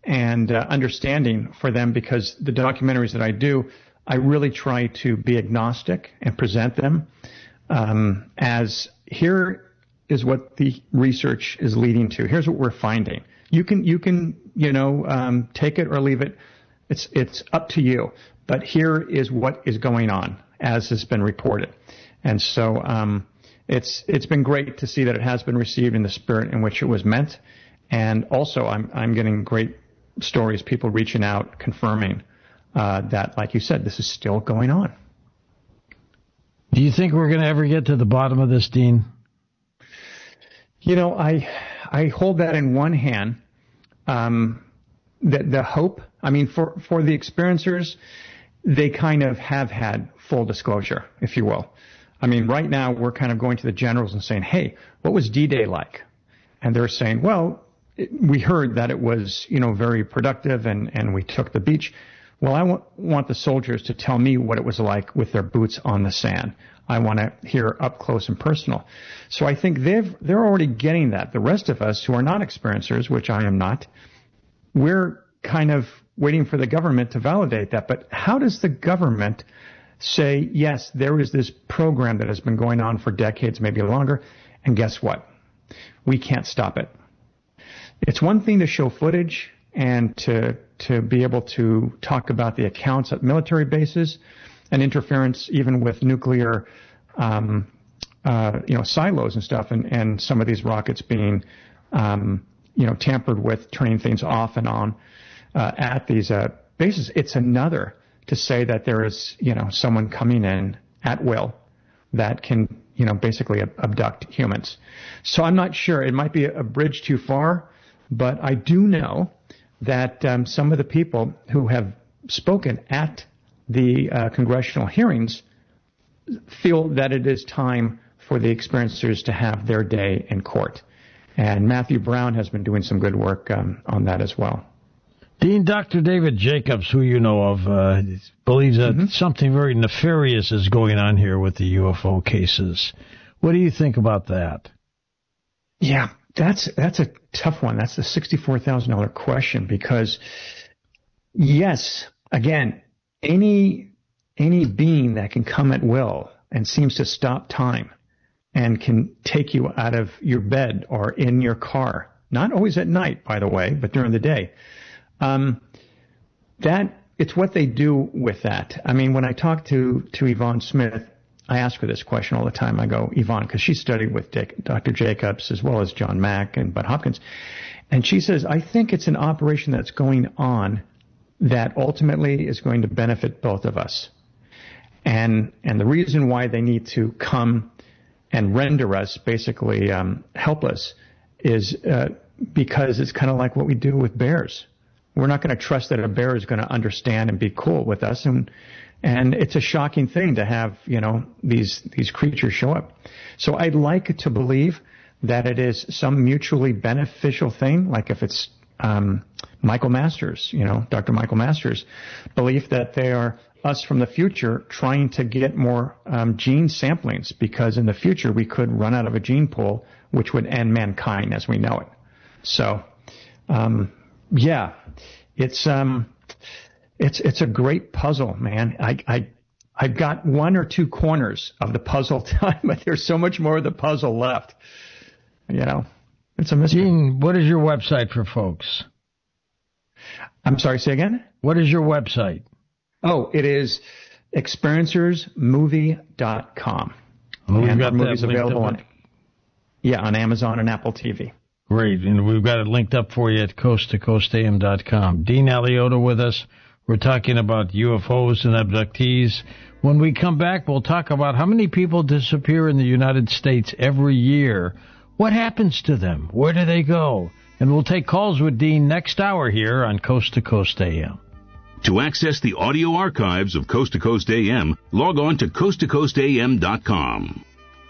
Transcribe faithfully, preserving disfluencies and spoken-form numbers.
and uh, understanding for them, because the documentaries that I do, I really try to be agnostic and present them um, as here is what the research is leading to. Here's what we're finding. You can, you can, you know, um, take it or leave it. It's, it's up to you. But here is what is going on as has been reported. And so, um, it's, it's been great to see that it has been received in the spirit in which it was meant. And also I'm, I'm getting great stories, people reaching out, confirming, uh, that, like you said, this is still going on. Do you think we're going to ever get to the bottom of this, Dean? You know, I, I hold that in one hand. Um, the, the hope, I mean, for, for the experiencers, they kind of have had full disclosure, if you will. I mean, right now we're kind of going to the generals and saying, hey, what was D-Day like? And they're saying, well, it, we heard that it was, you know, very productive and, and we took the beach. Well, I want, want the soldiers to tell me what it was like with their boots on the sand. I want to hear up close and personal. So I think they've, they're already getting that. The rest of us who are not experiencers, which I am not, we're kind of waiting for the government to validate that. But how does the government say, yes, there is this program that has been going on for decades, maybe longer, and guess what? We can't stop it. It's one thing to show footage and to to be able to talk about the accounts at military bases and interference even with nuclear um, uh, you know, silos and stuff, and, and some of these rockets being um, you know, tampered with, turning things off and on uh, at these uh, bases. It's another to say that there is, you know, someone coming in at will that can, you know, basically abduct humans. So I'm not sure. It might be a bridge too far, but I do know that um, some of the people who have spoken at the uh, congressional hearings feel that it is time for the experiencers to have their day in court. And Matthew Brown has been doing some good work um, on that as well. Dean, Doctor David Jacobs, who you know of, uh, believes that mm-hmm. something very nefarious is going on here with the U F O cases. What do you think about that? Yeah, that's that's a tough one. That's the sixty-four thousand dollars question, because, yes, again, any any being that can come at will and seems to stop time and can take you out of your bed or in your car, not always at night, by the way, but during the day, um, that it's what they do with that. I mean, when I talk to, to Yvonne Smith, I ask her this question all the time. I go, Yvonne, because she studied with Dick, Doctor Jacobs as well as John Mack and Bud Hopkins. And she says, I think it's an operation that's going on that ultimately is going to benefit both of us. And, and the reason why they need to come and render us basically um, helpless is uh, because it's kind of like what we do with bears. We're not going to trust that a bear is going to understand and be cool with us. And, and it's a shocking thing to have, you know, these, these creatures show up. So I'd like to believe that it is some mutually beneficial thing, like if it's um, Michael Masters, you know, Doctor Michael Masters' belief that they are us from the future trying to get more um, gene samplings, because in the future we could run out of a gene pool, which would end mankind as we know it. So, um, yeah, it's um, it's it's a great puzzle, man. I I I've got one or two corners of the puzzle done, but there's so much more of the puzzle left. You know, it's a mystery. Gene, what is your website for folks? I'm sorry, say again? What is your website? Oh, it is experiencers movie dot com. Oh, and got our movies that available on, yeah, on Amazon and Apple T V. Great, and we've got it linked up for you at coast to coast a m dot com. Dean Alioto with us. We're talking about U F Os and abductees. When we come back, we'll talk about how many people disappear in the United States every year. What happens to them? Where do they go? And we'll take calls with Dean next hour here on Coast to Coast A M. To access the audio archives of Coast to Coast A M, log on to coast to coast a m dot com.